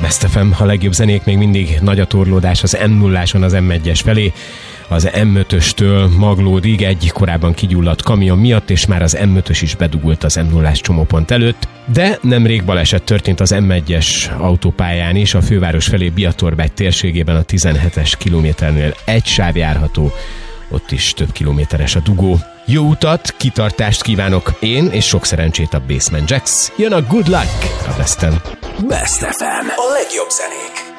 Best FM, a legjobb zenék, még mindig nagy a torlódás az M0-áson az M1-es felé, az M5-östől Maglódig egy korábban kigyulladt kamion miatt, és már az M5-ös is bedugult az M0-ás csomópont előtt, de nemrég baleset történt az M1-es autópályán is, a főváros felé Biatorbágy térségében a 17-es kilométernél egy sáv járható, ott is több kilométeres a dugó. Jó utat, kitartást kívánok én, és sok szerencsét a Basement Jaxx. Jön a Good Luck a Besten. Best FM, a legjobb zenék.